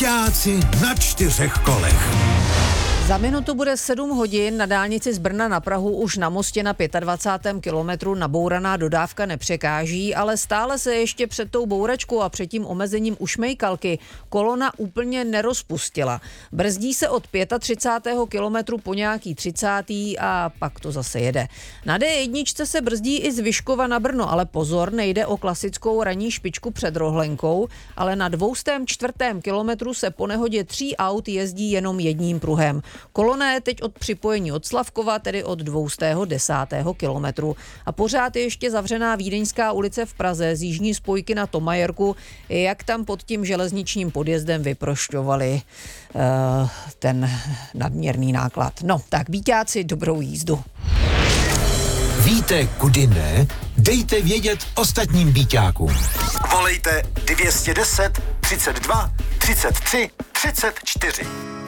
Byťáci na 4 kolech. Za minutu bude 7 hodin, na dálnici z Brna na Prahu už na mostě na 25. kilometru nabouraná dodávka nepřekáží, ale stále se ještě před tou bouračkou a před tím omezením ušmejkalky kolona úplně nerozpustila. Brzdí se od 35. kilometru po nějaký 30. a pak to zase jede. Na D1 se brzdí i z Vyškova na Brno, ale pozor, nejde o klasickou ranní špičku před Rohlenkou, ale na 204. kilometru se po nehodě 3 aut jezdí jenom jedním pruhem. Kolona je teď od připojení od Slavkova, tedy od 210. kilometru. A pořád je ještě zavřená Vídeňská ulice v Praze z jižní spojky na Tomajerku, jak tam pod tím železničním podjezdem vyprošťovali ten nadměrný náklad. No, tak byťáci, dobrou jízdu. Víte, kudy ne? Dejte vědět ostatním byťákům. Volejte 210 32 33 34.